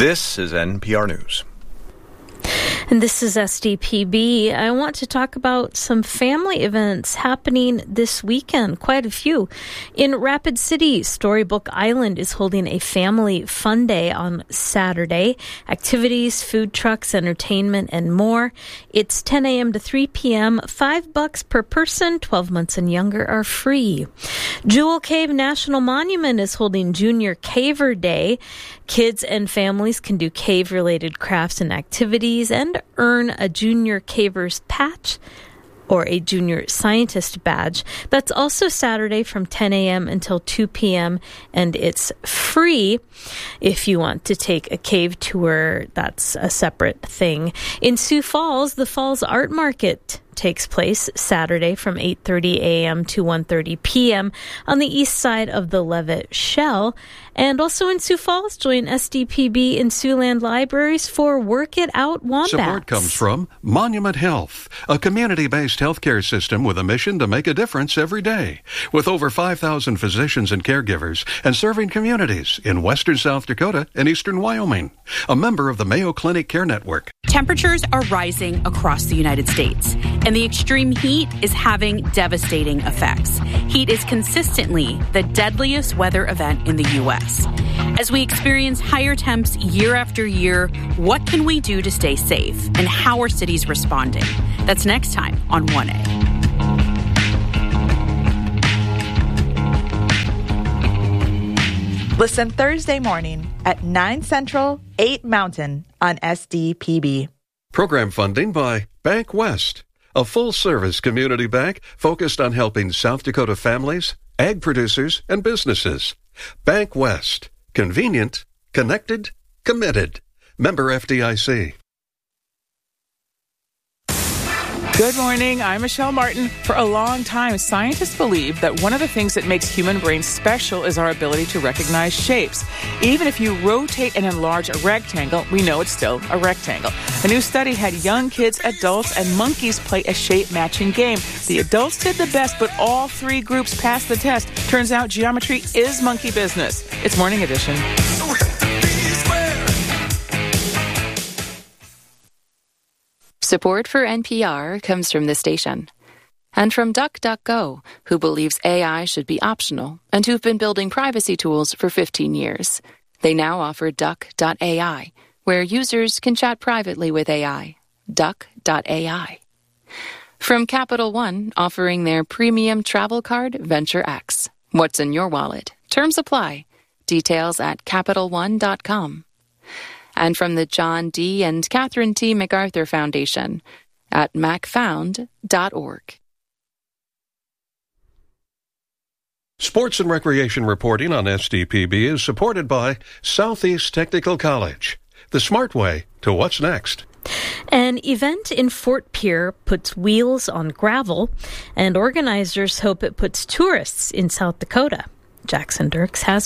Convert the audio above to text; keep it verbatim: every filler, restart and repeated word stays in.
This is N P R News. And this is S D P B. I want to talk about some family events happening this weekend, quite a few. In Rapid City, Storybook Island is holding a family fun day on Saturday. Activities, food trucks, entertainment, and more. It's ten a.m. to three p.m., five bucks per person, twelve months and younger are free. Jewel Cave National Monument is holding Junior Caver Day. Kids and families can do cave-related crafts and activities and earn a Junior Caver's patch or a Junior Scientist badge. That's also Saturday from ten a.m. until two p.m., and it's free. If you want to take a cave tour, that's a separate thing. In Sioux Falls, the Falls Art Market takes place Saturday from eight thirty a.m. to one thirty p.m. on the east side of the Levitt Shell. And also in Sioux Falls, join S D P B and Siouxland Libraries for Work It Out Wombats. Support comes from Monument Health, a community-based healthcare system with a mission to make a difference every day. With over five thousand physicians and caregivers and serving communities in western South Dakota and eastern Wyoming. A member of the Mayo Clinic Care Network. Temperatures are rising across the United States, and the extreme heat is having devastating effects. Heat is consistently the deadliest weather event in the U S As we experience higher temps year after year, what can we do to stay safe, and how are cities responding? That's next time on one A. Listen Thursday morning at nine Central, eight Mountain on S D P B. Program funding by Bank West, a full-service community bank focused on helping South Dakota families, ag producers, and businesses. Bank West. Convenient, connected, committed. Member F D I C. Good morning, I'm Michelle Martin. For a long time, scientists believe that one of the things that makes human brains special is our ability to recognize shapes. Even if you rotate and enlarge a rectangle, we know it's still a rectangle. A new study had young kids, adults, and monkeys play a shape-matching game. The adults did the best, but all three groups passed the test. Turns out geometry is monkey business. It's Morning Edition. Support for N P R comes from this station. And from DuckDuckGo, who believes A I should be optional and who've been building privacy tools for fifteen years. They now offer Duck dot A I, where users can chat privately with A I. Duck dot A I. From Capital One, offering their premium travel card, Venture X. What's in your wallet? Terms apply. Details at Capital One dot com. And from the John D. and Catherine T. MacArthur Foundation at mac found dot org. Sports and recreation reporting on S D P B is supported by Southeast Technical College, the smart way to what's next. An event in Fort Pierre puts wheels on gravel, and organizers hope it puts tourists in South Dakota. Jackson Dirks has